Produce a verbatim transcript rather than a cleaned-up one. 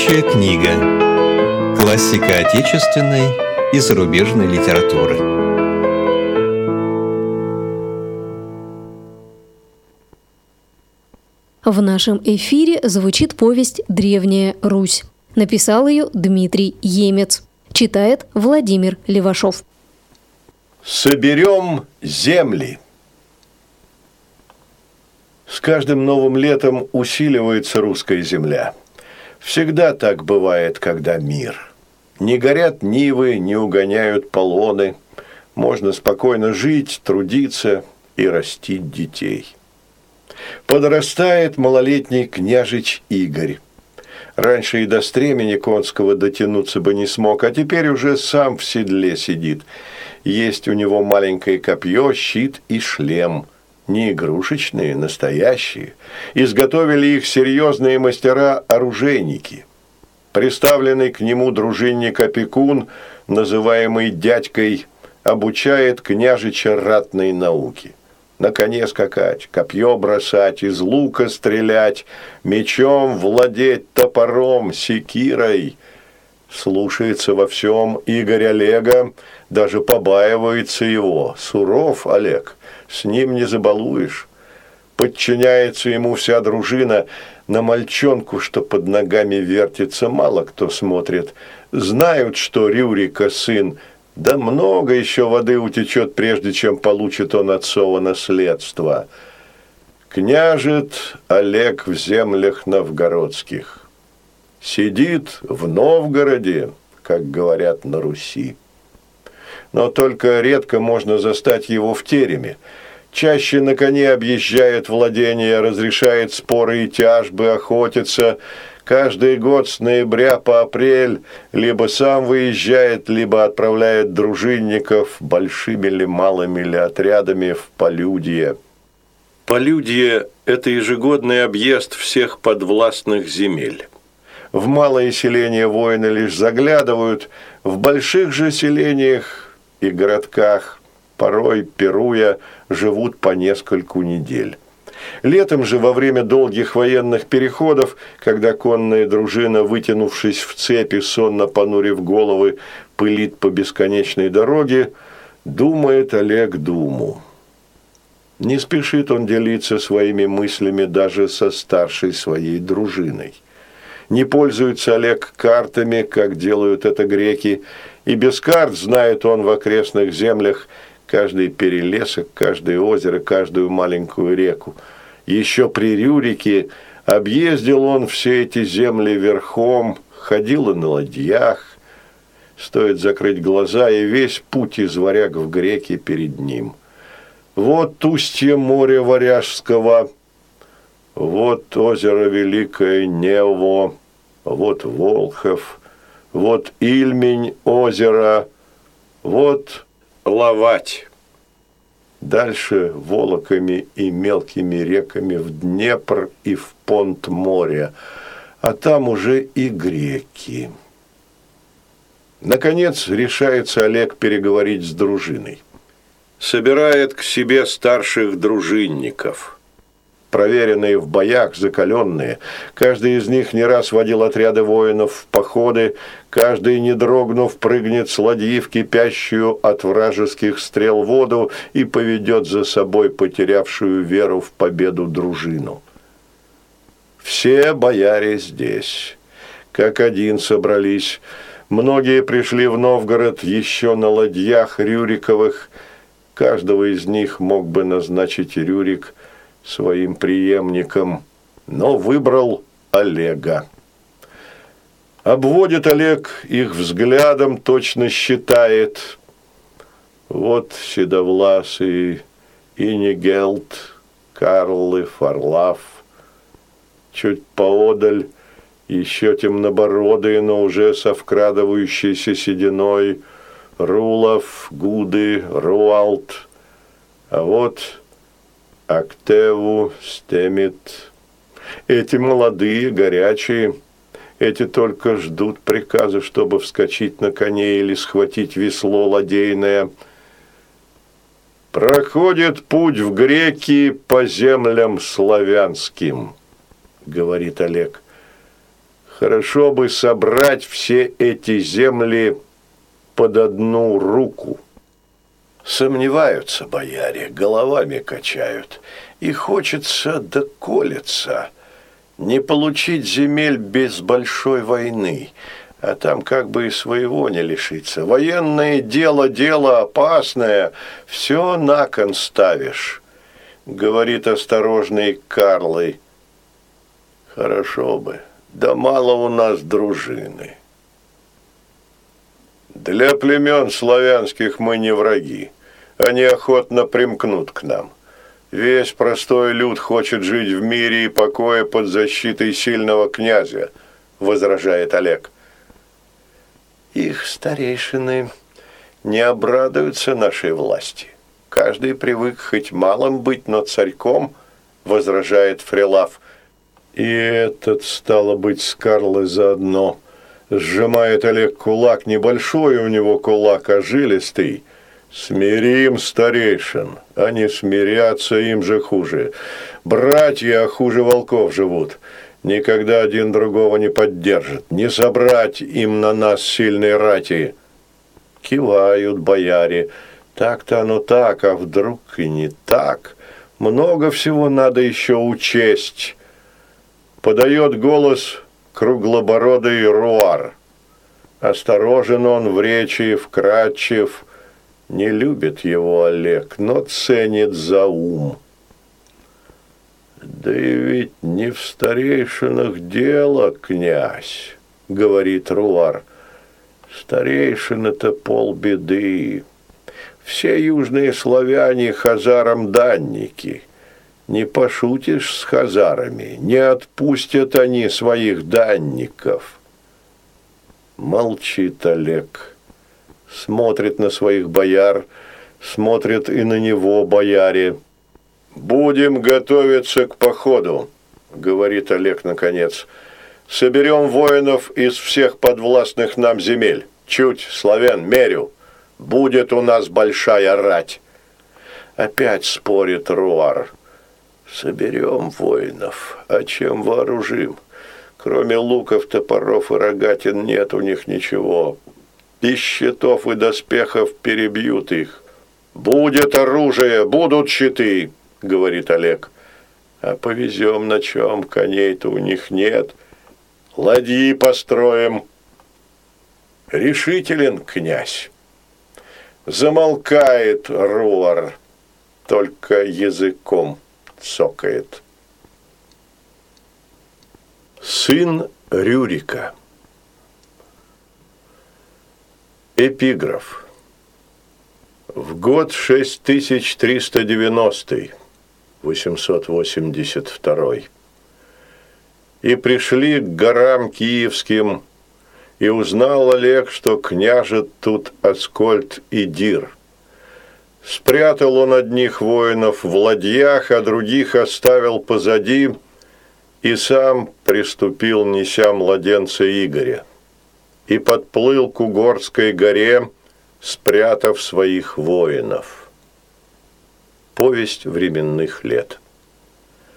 Рабочая книга. Классика отечественной и зарубежной литературы. В нашем эфире звучит повесть «Древняя Русь». Написал ее Дмитрий Емец. Читает Владимир Левашов. Соберем земли. С каждым новым летом усиливается русская земля. Всегда так бывает, когда мир. Не горят нивы, не угоняют полоны. Можно спокойно жить, трудиться и растить детей. Подрастает малолетний княжич Игорь. Раньше и до стремени конского дотянуться бы не смог, а теперь уже сам в седле сидит. Есть у него маленькое копье, щит и шлем. Не игрушечные, настоящие. Изготовили их серьезные мастера-оружейники. Приставленный к нему дружинник-опекун, называемый дядькой, обучает княжича ратной науке. На коне скакать, копье бросать, из лука стрелять, мечом владеть, топором, секирой. Слушается во всем Игорь Олега, даже побаивается его. Суров Олег, с ним не забалуешь. Подчиняется ему вся дружина, на мальчонку, что под ногами вертится, мало кто смотрит. Знают, что Рюрика сын, да много еще воды утечет, прежде чем получит он отцово наследство. Княжит Олег в землях новгородских. Сидит в Новгороде, как говорят на Руси. Но только редко можно застать его в тереме. Чаще на коне объезжает владения, разрешает споры и тяжбы, охотится. Каждый год с ноября по апрель либо сам выезжает, либо отправляет дружинников большими ли малыми ли отрядами в полюдье. Полюдье – это ежегодный объезд всех подвластных земель. В малые селения воины лишь заглядывают, в больших же селениях и городках, порой пируя, живут по нескольку недель. Летом же, во время долгих военных переходов, когда конная дружина, вытянувшись в цепи, сонно понурив головы, пылит по бесконечной дороге, думает Олег думу. Не спешит он делиться своими мыслями даже со старшей своей дружиной. Не пользуется Олег картами, как делают это греки, и без карт знает он в окрестных землях каждый перелесок, каждое озеро, каждую маленькую реку. Еще при Рюрике объездил он все эти земли верхом, ходил и на ладьях. Стоит закрыть глаза, и весь путь из варяг в греки перед ним. Вот устье моря Варяжского, вот озеро Великое Нево, вот Волхов, вот Ильмень озеро, вот Лавать. Дальше волоками и мелкими реками в Днепр и в понт моря, а там уже и греки. Наконец решается Олег переговорить с дружиной. Собирает к себе старших дружинников. Проверенные в боях, закаленные. Каждый из них не раз водил отряды воинов в походы, каждый, не дрогнув, прыгнет с ладьи в кипящую от вражеских стрел воду и поведет за собой потерявшую веру в победу дружину. Все бояре здесь, как один собрались. Многие пришли в Новгород еще на ладьях Рюриковых. Каждого из них мог бы назначить Рюрик своим преемником, но выбрал Олега. Обводит Олег их взглядом, точно считает. Вот седовласый Инигелд, Карлы, Варлав. Чуть поодаль еще темнобородые, но уже со вкрадывающейся сединой Рулов, Гуды, Руалт. А вот Актеву, Стемит. Эти молодые, горячие, эти только ждут приказа, чтобы вскочить на коне или схватить весло ладейное. Проходит путь в греки по землям славянским, говорит Олег. Хорошо бы собрать все эти земли под одну руку. Сомневаются бояре, головами качают, и хочется да колется не получить земель без большой войны, а там как бы и своего не лишиться. Военное дело, дело опасное, все на кон ставишь, говорит осторожный Карлый. Хорошо бы, да мало у нас дружины. Для племен славянских мы не враги, они охотно примкнут к нам. Весь простой люд хочет жить в мире и покое под защитой сильного князя, возражает Олег. Их старейшины не обрадуются нашей власти. Каждый привык хоть малым быть, но царьком, возражает Фрелав. И этот, стало быть, с Карлой заодно. Сжимает Олег кулак, небольшой у него кулак, а жилистый. Смирим старейшин, а не смиряться им же хуже. Братья хуже волков живут. Никогда один другого не поддержит. Не собрать им на нас сильной рати. Кивают бояре. Так-то оно так, а вдруг и не так. Много всего надо еще учесть. Подает голос круглобородый Руар. Осторожен он в речи, вкрадчив. Не любит его Олег, но ценит за ум. Да и ведь не в старейшинах дело, князь, говорит Руар. Старейшины-то полбеды. Все южные славяне хазарам данники. Не пошутишь с хазарами, не отпустят они своих данников. Молчит Олег. Смотрит на своих бояр, смотрит и на него бояре. «Будем готовиться к походу», — говорит Олег наконец. «Соберем воинов из всех подвластных нам земель, чуть, славян, мерю. Будет у нас большая рать». Опять спорит Руар. «Соберем воинов, а чем вооружим? Кроме луков, топоров и рогатин нет у них ничего. Из щитов и доспехов перебьют их. Будет оружие, будут щиты», — говорит Олег. «А повезем на чем, коней-то у них нет. Ладьи построим». Решителен князь. Замолкает Руар, только языком цокает. Сын Рюрика. Эпиграф. В год шесть тысяч триста девяностый, восемьсот восемьдесят второй, и пришли к горам киевским, и узнал Олег, что княжет тут Аскольд и Дир. Спрятал он одних воинов в ладьях, а других оставил позади, и сам приступил, неся младенца Игоря, и подплыл к Угорской горе, спрятав своих воинов. Повесть временных лет.